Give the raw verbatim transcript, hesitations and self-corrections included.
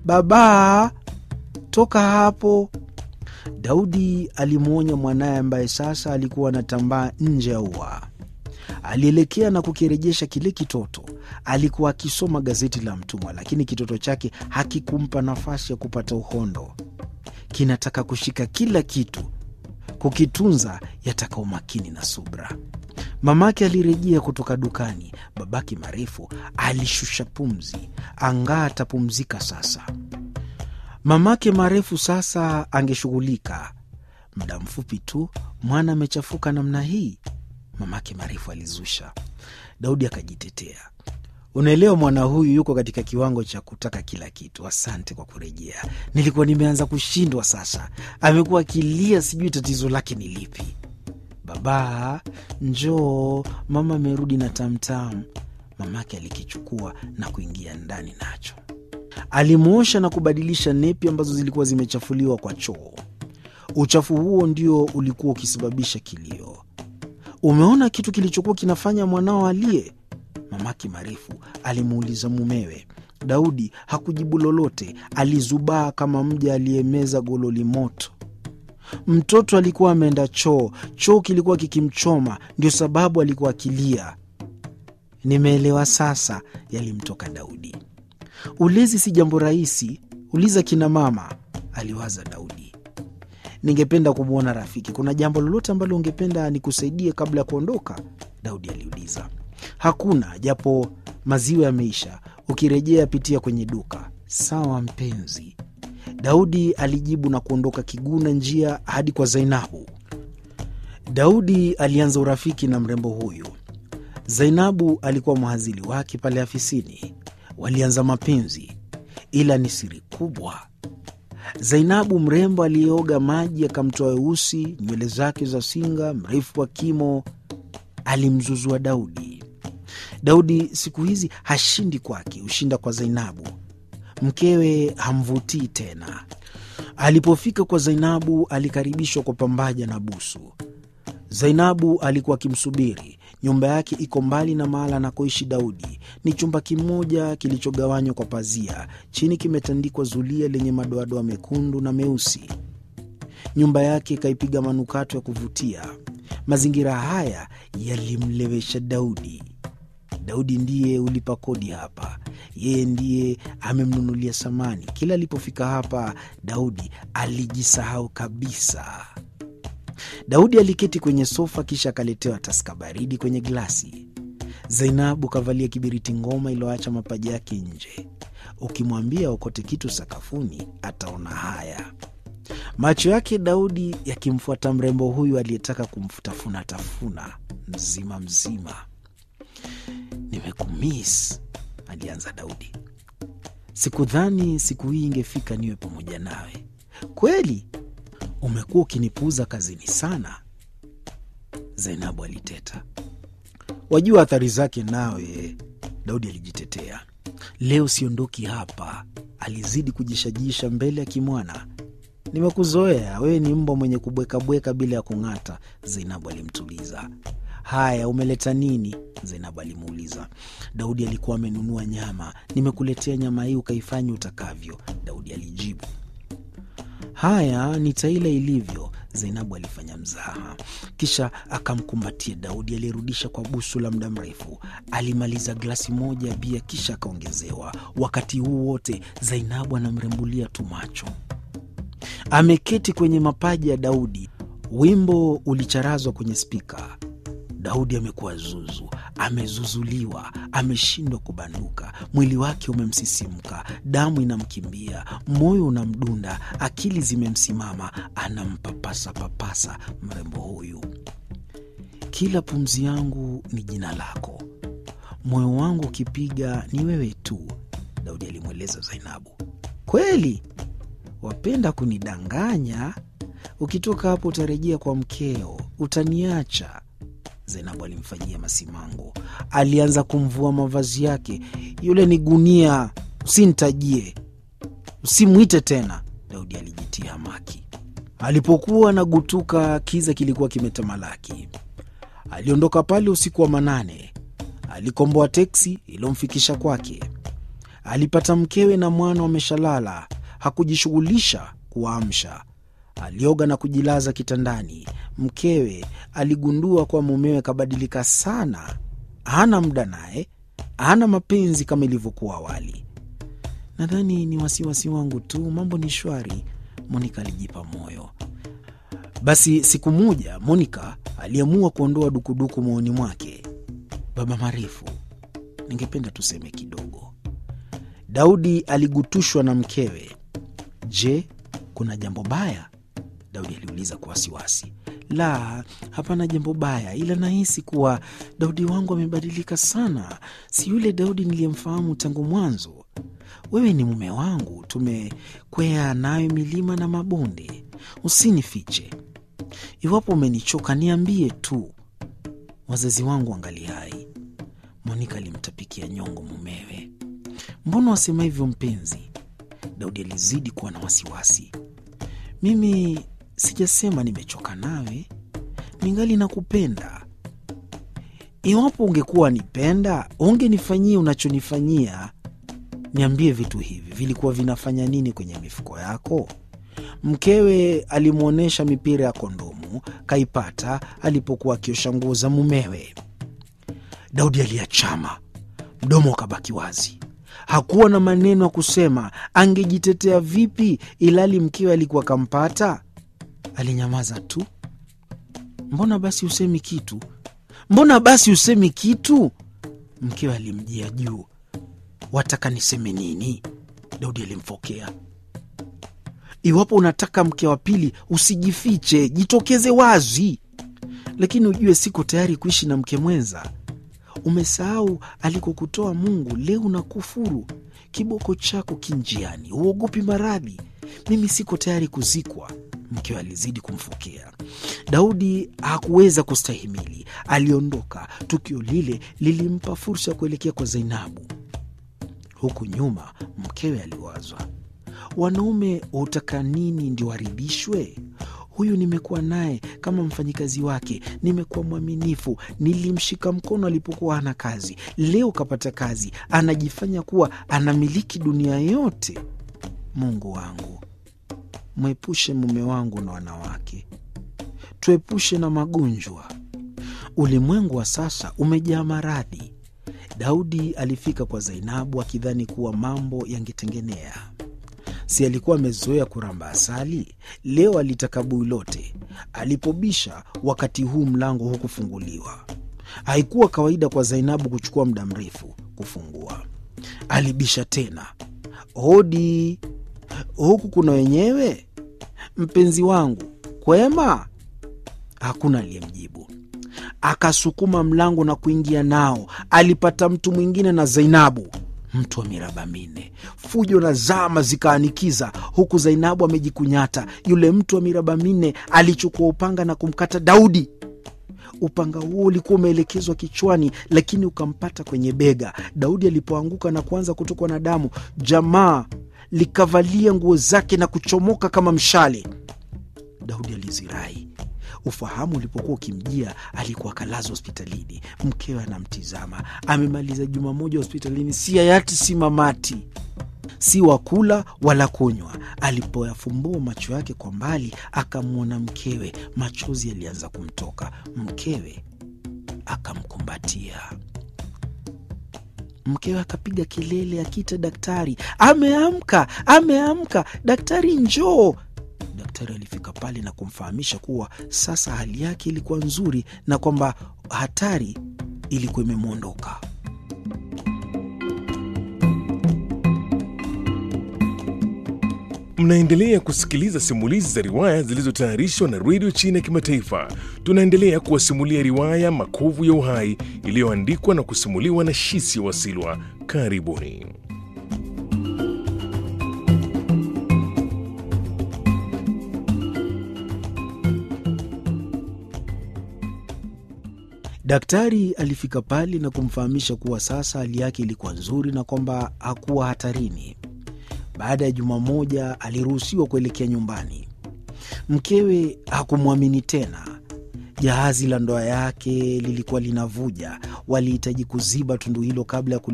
"Baba, toka hapo." Daudi alimwonya mwanaye ambaye sasa alikuwa anatambaa nje ya ua. Alielekea na kukirejesha kile kitoto. Alikuwa akisoma gazeti la mtumwa, lakini kitoto chake hakikumpa nafasi ya kupata uhondo. Kinataka kushika kila kitu. Kukitunza yataka umakini na subra. Mamake alirejea kutoka dukani. Babake Marefu alishusha pumzi. Angaa atapumzika sasa. Mamake Marefu sasa angeshughulika. Muda mfupi tu mwana amechafuka namna hii, Mamake Marefu alizusha. Daudi akajitetea. "Unaelewa, mwana huyu yuko katika kiwango cha kutaka kila kitu. Asante kwa kurejea. Nilikuwa nimeanza kushindwa sasa. Amekuwa akilia, sijui tatizo lake ni lipi." "Baba, njoo, mama amerudi na tamtam." Mamake alikichukua na kuingia ndani nacho. Alimuosha na kubadilisha nepi ambazo zilikuwa zimechafuliwa kwa choo. Uchafu huo ndio ulikuwa ukisababisha kilio. "Umeona kitu kilichokuwa kinafanya mwanao alie?" Mamake Marefu alimuuliza mumewe. Daudi hakujibu lolote. Alizubaa kama mja aliyemeza gololi moto. Mtoto alikuwa ameenda choo. Choo kilikuwa kikimchoma, ndio sababu alikuwa akilia. "Nimeelewa sasa," yalimtoka Daudi. "Ulezi si jambo rahisi, uliza kina mama," aliwaza Daudi. "Ningependa kumwona rafiki. Kuna jambo lolote ambalo ungependa nikusaidie kabla ya kuondoka?" Daudi aliuliza. "Hakuna, japo maziwa yameisha. Ukirejea pitia kwenye duka." "Sawa mpenzi," Daudi alijibu na kuondoka kiguna njia hadi kwa Zainabu. Daudi alianza urafiki na mrembo huyu. Zainabu alikuwa mhazili wake pale afisini. Walianza mapenzi, ila ni siri kubwa. Zainabu mrembo aliyeoga maji akamtoa weusi, nywele zake za singa, mrefu wa kimo, alimzuzua Daudi. Daudi siku hizi hashindi kwake, hushinda kwa Zainabu. Mkewe hamvutii tena. Alipofika kwa Zainabu alikaribishwa kwa pambaja na busu. Zainabu alikuwa akimsubiri. Nyumba yake iko mbali na mahala anakoishi Daudi. Ni chumba kimoja kilichogawanywa kwa pazia. Chini kimetandikwa zulia lenye madoadoa mekundu na meusi. Nyumba yake ikaipiga manukato ya kuvutia. Mazingira haya yalimlewesha Daudi. Daudi ndiye ulipa kodi hapa. Yeye ndiye amemnunulia samani. Kila alipofika hapa, Daudi alijisahau kabisa. Daudi aliketi kwenye sofa, kisha akaletewa taska baridi kwenye glasi. Zainabu kavalia kibiriti ngoma iliyoacha mapaja yake nje. Ukimwambia ukote kitu sakafuni, ataona haya. Macho yake Daudi yakimfuata mrembo huyu aliyetaka kumfutafuna tafuna mzima mzima. "Nimekumiss," alianza Daudi. "Sikudhani siku hii ingefika niwe pamoja nawe." "Kweli? Umekuwa ukinipuuza kazini sana," Zainabu aliteta. "Wajua athari zake nawe," Daudi alijitetea. "Leo siondoki hapa," alizidi kujishajisha mbele ya kimwana. "Nimekuzoea, wewe ni mbwa mwenye kubwekabweka bila ya kung'ata," Zainabu alimtuliza. "Haya, umeleta nini?" Zainabu alimuuliza. Daudi alikuwa amenunua nyama. "Nimekuletea nyama hii ukaifanya utakavyo," Daudi alijibu. "Haya, nitaila ilivyo," Zainabu alifanya mzaha. Kisha akamkumbatia Daudi aliyerudisha kwa busu la muda mrefu. Alimaliza glasi moja ya bia kisha akaongezewa. Wakati huu wote Zainabu anamrembulia tu macho. Ameketi kwenye mapaja ya Daudi. Wimbo ulicharazwa kwenye spika. Daudi amekuwa zuzu, amezuzuliwa, ameshindwa kubanduka. Mwili wake umemsisimka, damu inamkimbia, moyo unamdunda, akili zimemsimama. Anampapasa papasa mrembo huyu. "Kila pumzi yangu ni jina lako, moyo wangu ukipiga ni wewe tu," Daudi alimweleza Zainabu. "Kweli? Wapenda kunidanganya? Ukitoka hapo utarejea kwa mkeo, utaniacha." Zainabu alimfanyia masimango. Alianza kumvua mavazi yake. "Yule ni gunia, usinitajie, usimwite tena," Daudi alijitia hamaki. Alipokuwa anagutuka, kiza kilikuwa kimetamalaki. Aliondoka pale usiku wa manane. Alikomboa teksi iliyomfikisha kwake. Alipata mkewe na mwana wameshalala. Hakujishughulisha kuwaamsha. Alioga na kujilaza kitandani. Mkewe aligundua kuwa mumewe kabadilika sana. Hana muda naye, hana mapenzi kama ilivyokuwa awali. Nadhani ni wasiwasi wangu tu, mambo ni shwari, Monica alijipa moyo. Basi siku moja Monica aliamua kuondoa dukuduku moyoni mwake. Baba Marefu, ningependa tuseme kidogo. Daudi aligutushwa na mkewe. Je, kuna jambo baya? Daudi aliuliza kwa wasiwasi. La, hapana jambo baya, ila nahisi kuwa Daudi wangu amebadilika sana. Si yule Daudi niliyemfahamu tangu mwanzo. Wewe ni mume wangu, tumekwea nayo milima na mabonde. Usinifiche. Iwapo umenichoka niambie tu. Wazazi wangu angali hai. Monica alimtapikia nyongo mumewe. Mbona wasema hivyo mpenzi? Daudi alizidi kuwa na wasiwasi. Mimi sijasema nimechoka nawe. Ningali nakupenda. Iwapo ungekuwa nipenda, ungenifanyia unachonifanyia. Niambie vitu hivi, vilikuwa vinafanya nini kwenye mifuko yako? Mkewe alimuonesha mipira ya kondomu, kaipata alipokuwa akiosha nguo za mumewe. Daudi aliachama, mdomo ukabaki wazi. Hakuwa na maneno ya kusema. Angejitetea vipi ilali mkewe alikuwa kampata? Alinyamaza tu. Mbona basi usemi kitu? Mbona basi usemi kitu? Mkewe alimjia juu. Wataka niseme nini? Daudi alimfokea. Iwapo unataka mke wa pili, usijifiche, jitokeze wazi. Lakini ujue siko tayari kuishi na mke mwenza. Umesahau alikokutoa Mungu, leo unakufuru. Kiboko chako kinjiani, uogopi maradhi. Mimi siko tayari kuzikwa. Mkewe alizidi kumfokea. Daudi hakuweza kustahimili. Aliondoka. Tukio lile lilimpa fursa ya kuelekea kwa Zainabu. Huku nyuma mkewe aliwazwa. Wanaume hutaka nini ndio waridhishwe? Huyu nimekuwa naye kama mfanyikazi wake, nimekuwa mwaminifu, nilimshika mkono alipokuwa hana kazi. Leo kapata kazi, anajifanya kuwa anamiliki dunia yote. Mungu wangu, mwepushe mume wangu na wanawake. Tuepushe na magonjwa. Ulimwengu wa sasa umejaa maradhi. Daudi alifika kwa Zainabu akidhani kuwa mambo yangetengenea. Si alikuwa amezoea kuramba asali? Leo alitaka bui lote. Alipobisha, wakati huu mlango hukufunguliwa. Haikuwa kawaida kwa Zainabu kuchukua muda mrefu kufungua. Alibisha tena. Hodi, huku kuna wenyewe? Mpenzi wangu, kwema? Hakuna aliyemjibu. Akasukuma mlango na kuingia nao. Alipata mtu mwingine na Zainabu. Mtu wa miraba minne. Fujo na zama zikaanikiza, huku Zainabu amejikunyata. Yule mtu wa miraba minne alichukua upanga na kumkata Daudi. Upanga huo ulikuwa umeelekezwa kichwani, lakini ukampata kwenye bega. Daudi alipoanguka na kuanza kutokwa na damu, jamaa likavalia nguo zake na kuchomoka kama mshale. Daudi alizirai. Ufahamu ulipokuwa ukimjia, alikuwa kalazwa hospitalini. Mkewe anamtizama. Amemaliza juma moja hospitalini, si hayati si mamati, si wakula wala kunywa. Alipoyafumbua macho yake kwa mbali, akamwona mkewe. Machozi yalianza kumtoka. Mkewe akamkumbatia. Mkewe akapiga kelele akiita daktari. Ameamka, ameamka, daktari njoo. Daktari alifika pale na kumfahamisha kuwa sasa hali yake ilikuwa nzuri na kwamba hatari ilikuwa imemwondoka. Mnaendelea kusikiliza simulizi za riwaya zilizotayarishwa na Radio China ya Kimataifa. Tunaendelea kuwasimulia riwaya Makovu ya Uhai iliyoandikwa na kusimuliwa na Shisi Wasilwa. Karibuni. Daktari alifika pale na kumfahamisha kuwa sasa hali yake ilikuwa nzuri na kwamba hakuwa hatarini. Baada ya juma moja aliruhusiwa kuelekea nyumbani. Mkewe hakumwamini tena. Jahazi la ndoa yake lilikuwa linavuja. Walihitaji kuziba tundu hilo kabla ya